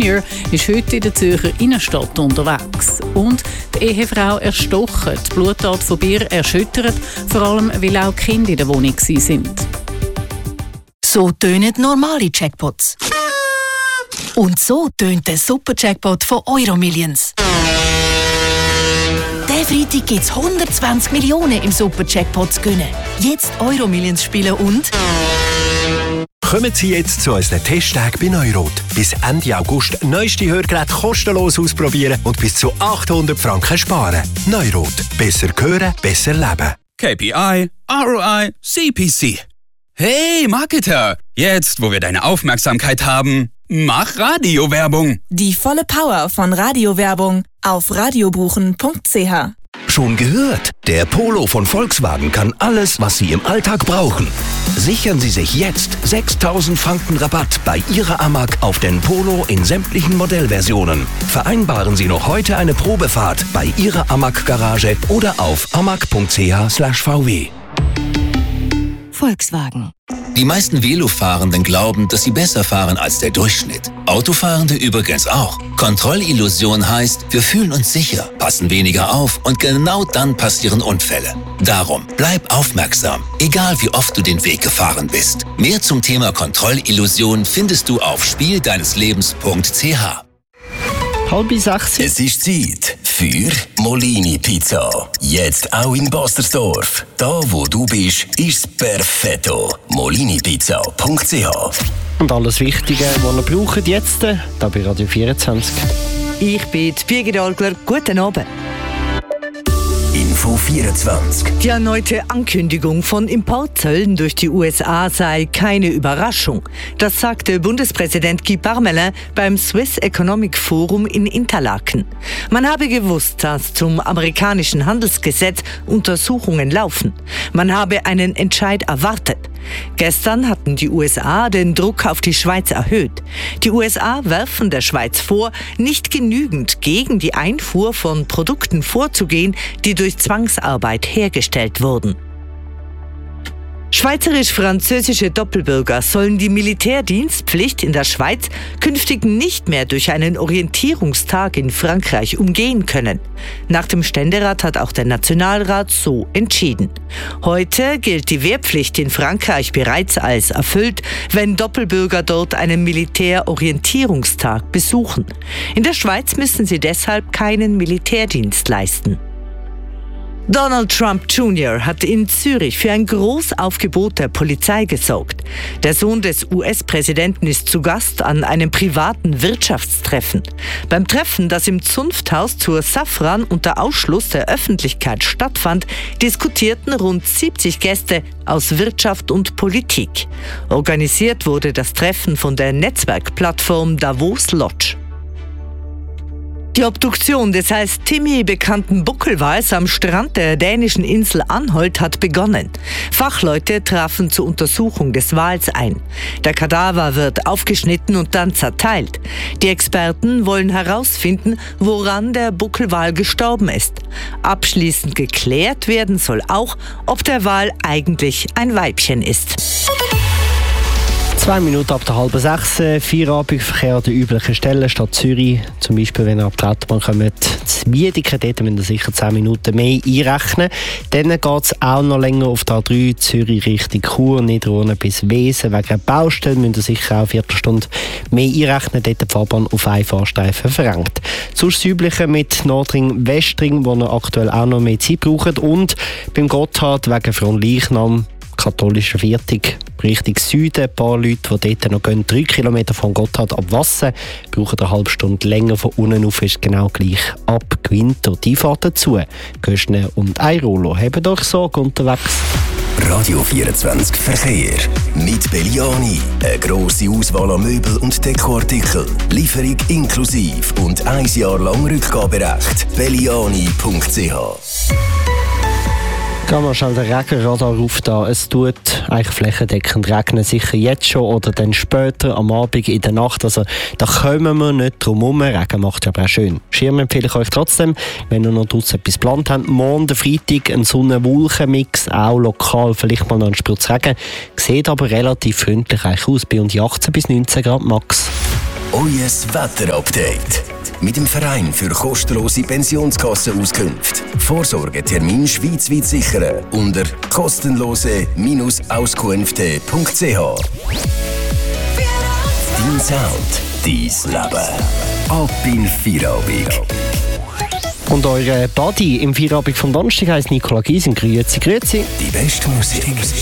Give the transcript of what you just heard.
Jr. ist heute in der Zürcher Innenstadt unterwegs. Und die Ehefrau erstochen, die Bluttat von Bier erschüttert, vor allem weil auch Kinder in der Wohnung waren. So tönen normale Jackpots. Und so tönt der Super-Jackpot von Euromillions. Diesen Freitag gibt es 120 Millionen im Super-Jackpot zu gewinnen. Jetzt Euromillions spielen und... Kommen Sie jetzt zu unseren Testtagen bei Neurot. Bis Ende August neueste Hörgeräte kostenlos ausprobieren und bis zu 800 Franken sparen. Neurot. Besser hören, besser leben. KPI, ROI, CPC. Hey, Marketer! Jetzt, wo wir deine Aufmerksamkeit haben, mach Radiowerbung. Die volle Power von Radiowerbung auf radiobuchen.ch. Schon gehört? Der Polo von Volkswagen kann alles, was Sie im Alltag brauchen. Sichern Sie sich jetzt 6.000 Franken Rabatt bei Ihrer Amag auf den Polo in sämtlichen Modellversionen. Vereinbaren Sie noch heute eine Probefahrt bei Ihrer Amag-Garage oder auf amag.ch/vw. Volkswagen. Die meisten Velofahrenden glauben, dass sie besser fahren als der Durchschnitt. Autofahrende übrigens auch. Kontrollillusion heißt, wir fühlen uns sicher, passen weniger auf und genau dann passieren Unfälle. Darum, bleib aufmerksam, egal wie oft du den Weg gefahren bist. Mehr zum Thema Kontrollillusion findest du auf spieldeineslebens.ch. 5:30. Es ist Zeit für Molini Pizza. Jetzt auch in Bastersdorf. Da, wo du bist, ist's perfetto. molinipizza.ch. Und alles Wichtige, was ihr braucht jetzt, da bei Radio 24. Ich bin Birgit Algler. Guten Abend. Info 24. Die erneute Ankündigung von Importzöllen durch die USA sei keine Überraschung. Das sagte Bundespräsident Guy Parmelin beim Swiss Economic Forum in Interlaken. Man habe gewusst, dass zum amerikanischen Handelsgesetz Untersuchungen laufen. Man habe einen Entscheid erwartet. Gestern hatten die USA den Druck auf die Schweiz erhöht. Die USA werfen der Schweiz vor, nicht genügend gegen die Einfuhr von Produkten vorzugehen, die durch Zwangsarbeit hergestellt wurden. Schweizerisch-französische Doppelbürger sollen die Militärdienstpflicht in der Schweiz künftig nicht mehr durch einen Orientierungstag in Frankreich umgehen können. Nach dem Ständerat hat auch der Nationalrat so entschieden. Heute gilt die Wehrpflicht in Frankreich bereits als erfüllt, wenn Doppelbürger dort einen Militärorientierungstag besuchen. In der Schweiz müssen sie deshalb keinen Militärdienst leisten. Donald Trump Jr. hat in Zürich für ein Großaufgebot der Polizei gesorgt. Der Sohn des US-Präsidenten ist zu Gast an einem privaten Wirtschaftstreffen. Beim Treffen, das im Zunfthaus zur Safran unter Ausschluss der Öffentlichkeit stattfand, diskutierten rund 70 Gäste aus Wirtschaft und Politik. Organisiert wurde das Treffen von der Netzwerkplattform Davos Lodge. Die Obduktion des als Timmy bekannten Buckelwals am Strand der dänischen Insel Anholt hat begonnen. Fachleute trafen zur Untersuchung des Wals ein. Der Kadaver wird aufgeschnitten und dann zerteilt. Die Experten wollen herausfinden, woran der Buckelwal gestorben ist. Abschließend geklärt werden soll auch, ob der Wal eigentlich ein Weibchen ist. 2 Minuten ab der 5:30, Feierabendverkehr an den üblichen Stellen, Stadt Zürich. Zum Beispiel, wenn ihr ab der Autobahn kommt, zu Wiedeke, dort müsst ihr sicher 10 Minuten mehr einrechnen. Dann geht es auch noch länger auf der A3 Zürich Richtung Chur, Niederurne bis Wesen. Wegen Baustellen müsst ihr sicher auch eine Viertelstunde mehr einrechnen. Dort die Fahrbahn auf einen Fahrstreifen verrenkt. Sonst das Übliche mit Nordring, Westring, wo ihr aktuell auch noch mehr Zeit braucht. Und beim Gotthard wegen Fronleichnam, katholischer Viertig, Richtung Süden. Ein paar Leute, die dort noch gehen, 3 Kilometer von Gotthard ab Wasser, brauchen eine halbe Stunde länger. Von unten auf ist genau gleich ab Gwinter. Die Fahrt dazu. Göschne und Eirolo haben euch Sorge unterwegs. Radio 24 Verkehr. Mit Belliani. Eine grosse Auswahl an Möbel und Dekoartikeln. Lieferung inklusive und 1 Jahr lang Rückgaberecht. Belliani.ch. Gehen wir schnell den Regenradar auf da. Es tut eigentlich flächendeckend regnen, sicher jetzt schon oder dann später am Abend in der Nacht. Also da kommen wir nicht drum herum. Regen macht ja aber auch schön. Schirm empfehle ich euch trotzdem, wenn ihr noch draussen etwas geplant habt. Morgen, der Freitag, ein Sonne-Wolken-Mix, auch lokal vielleicht mal noch ein Spritz Regen. Sieht aber relativ freundlich aus, bei uns 18 bis 19 Grad max. Euer Wetterupdate. Mit dem Verein für kostenlose Pensionskassenauskünfte. Vorsorgetermin schweizweit sichern unter kostenlose-auskünfte.ch. Dein Sound, dein Leben. Ab in Feierabend. Und eure Buddy im Feierabend vom Donnerstag heisst Nicola Giesen. Grüezi, grüezi. Die beste Musik.